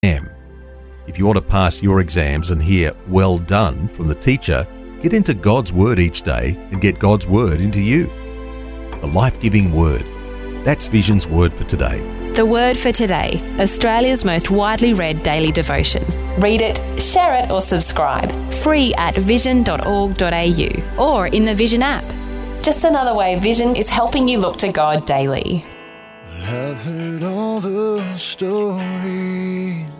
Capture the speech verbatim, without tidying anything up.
exam. If you want to pass your exams and hear "well done" from the teacher, get into God's Word each day and get God's Word into you. The life-giving Word. That's Vision's Word for today. The Word for Today, Australia's most widely read daily devotion. Read it, share it or subscribe. Free at vision dot org dot a u or in the Vision app. Just another way Vision is helping you look to God daily. I've heard all the stories